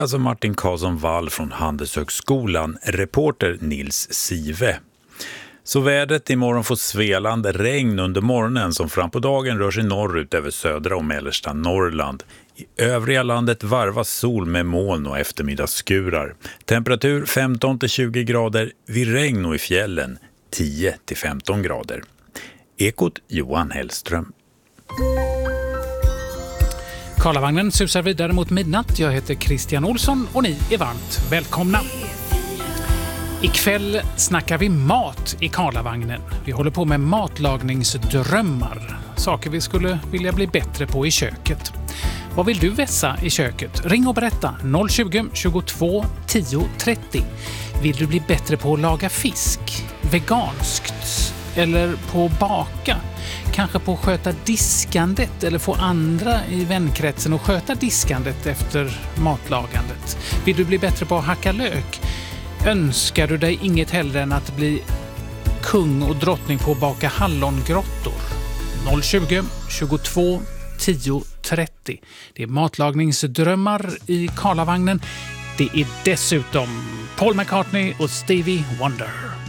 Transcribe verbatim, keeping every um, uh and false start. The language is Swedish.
Alltså Martin Karlsson Wall från Handelshögskolan, reporter Nils Sive. Så vädret imorgon får Svealand regn under morgonen som fram på dagen rör sig norrut över södra och mellersta Norrland. I övriga landet varvas sol med moln och eftermiddagsskurar. Temperatur femton till tjugo grader, vid regn och i fjällen tio till femton grader. Ekot Johan Hellström. Karlavagnen susar vidare mot midnatt. Jag heter Christian Olsson och ni är varmt välkomna. Ikväll snackar vi mat i Karlavagnen. Vi håller på med matlagningsdrömmar. Saker vi skulle vilja bli bättre på i köket. Vad vill du vässa i köket? Ring och berätta noll tjugo, tjugotvå, tio, trettio. Vill du bli bättre på att laga fisk? Veganskt? Eller på att baka? Kanske på att sköta diskandet eller få andra i vänkretsen att sköta diskandet efter matlagandet. Vill du bli bättre på att hacka lök? Önskar du dig inget hellre än att bli kung och drottning på att baka hallongrottor? noll tjugo, tjugotvå, tio, trettio. Det är matlagningsdrömmar i Karlavagnen. Det är dessutom Paul McCartney och Stevie Wonder.